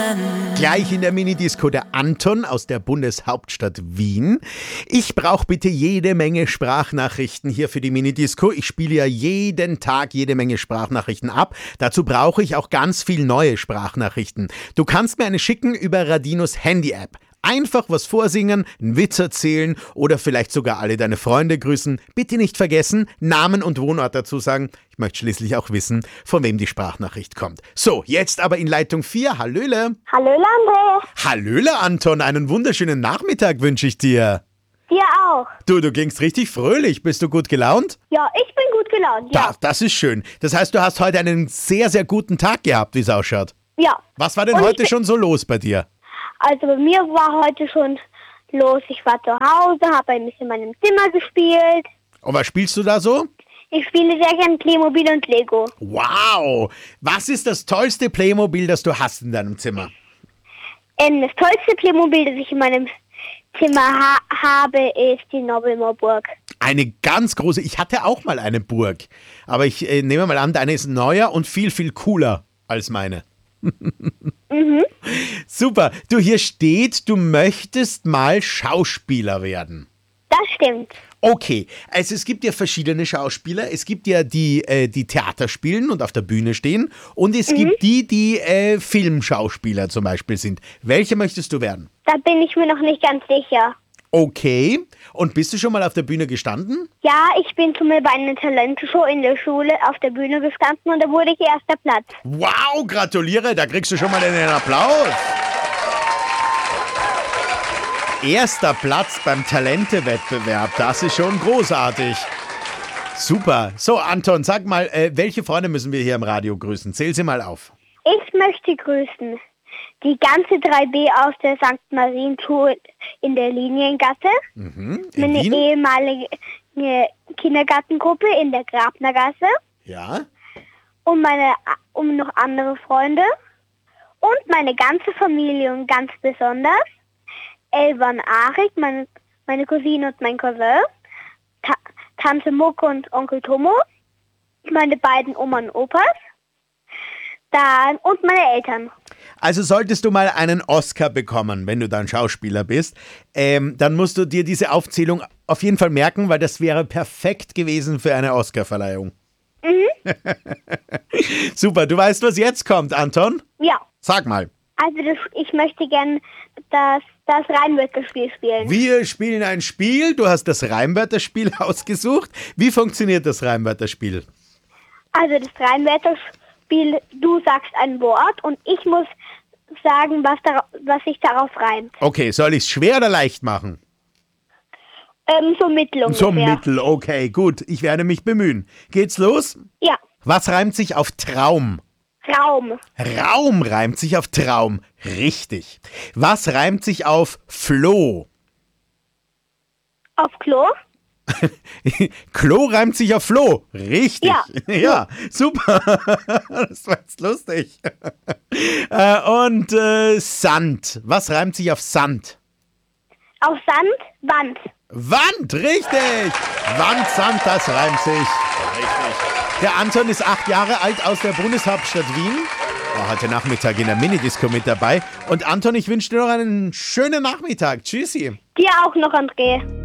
Gleich in der Minidisco der Anton aus der Bundeshauptstadt Wien. Ich brauche bitte jede Menge Sprachnachrichten hier für die Minidisco. Ich spiele ja jeden Tag jede Menge Sprachnachrichten ab. Dazu brauche ich auch ganz viel neue Sprachnachrichten. Du kannst mir eine schicken über Radinos Handy-App. Einfach was vorsingen, einen Witz erzählen oder vielleicht sogar alle deine Freunde grüßen. Bitte nicht vergessen, Namen und Wohnort dazu sagen. Ich möchte schließlich auch wissen, von wem die Sprachnachricht kommt. So, jetzt aber in Leitung 4. Hallöle. Hallöle, André. Hallöle, Anton. Einen wunderschönen Nachmittag wünsche ich dir. Dir auch. Du klingst richtig fröhlich. Bist du gut gelaunt? Ja, ich bin gut gelaunt, ja. Das ist schön. Das heißt, du hast heute einen sehr, sehr guten Tag gehabt, wie es ausschaut. Ja. Was war denn heute schon so los bei dir? Also bei mir war heute schon los. Ich war zu Hause, habe ein bisschen in meinem Zimmer gespielt. Und was spielst du da so? Ich spiele sehr gern Playmobil und Lego. Wow! Was ist das tollste Playmobil, das du hast in deinem Zimmer? Das tollste Playmobil, das ich in meinem Zimmer habe, ist die Nobelmoor-Burg. Eine ganz große. Ich hatte auch mal eine Burg. Aber ich nehme mal an, deine ist neuer und viel, viel cooler als meine. Mhm. Super. Du, hier steht, du möchtest mal Schauspieler werden. Das stimmt. Okay, also es gibt ja verschiedene Schauspieler. Es gibt ja die Theater spielen und auf der Bühne stehen. Und es gibt die Filmschauspieler zum Beispiel sind. Welche möchtest du werden? Da bin ich mir noch nicht ganz sicher. Okay. Und bist du schon mal auf der Bühne gestanden? Ja, ich bin schon mal bei einer Talenteshow in der Schule auf der Bühne gestanden und da wurde ich erster Platz. Wow, gratuliere, da kriegst du schon mal einen Applaus. Erster Platz beim Talente-Wettbewerb, das ist schon großartig. Super. So, Anton, sag mal, welche Freunde müssen wir hier im Radio grüßen? Zähl sie mal auf. Ich möchte grüßen die ganze 3B aus der St. Marienschule in der Liniengasse, In meine Wien? ehemalige Kindergartengruppe in der Grabnergasse Ja. und noch andere Freunde und meine ganze Familie und ganz besonders Elvan Arik, meine Cousine und mein Cousin, Tante Mucke und Onkel Tomo, meine beiden Oma und Opas, und meine Eltern. Also solltest du mal einen Oscar bekommen, wenn du dann Schauspieler bist, dann musst du dir diese Aufzählung auf jeden Fall merken, weil das wäre perfekt gewesen für eine Oscarverleihung. Super, du weißt, was jetzt kommt, Anton? Ja. Sag mal. Also ich möchte gern das Reimwörterspiel spielen. Wir spielen ein Spiel, du hast das Reimwörterspiel ausgesucht. Wie funktioniert das Reimwörterspiel? Also das Reimwörterspiel, du sagst ein Wort und ich muss sagen, was sich darauf reimt. Okay, soll ich es schwer oder leicht machen? So mittel ungefähr. So mittel, okay, gut. Ich werde mich bemühen. Geht's los? Ja. Was reimt sich auf Traum? Raum. Raum reimt sich auf Traum. Richtig. Was reimt sich auf Floh? Auf Klo. Klo reimt sich auf Floh. Richtig. Ja. Ja, super. Das war jetzt lustig. Und Sand. Was reimt sich auf Sand? Auf Sand, Wand. Wand, richtig. Wand, Sand, das reimt sich. Richtig. Der Anton ist 8 Jahre alt aus der Bundeshauptstadt Wien. War heute Nachmittag in der Minidisco mit dabei. Und Anton, ich wünsche dir noch einen schönen Nachmittag. Tschüssi. Dir auch noch, André.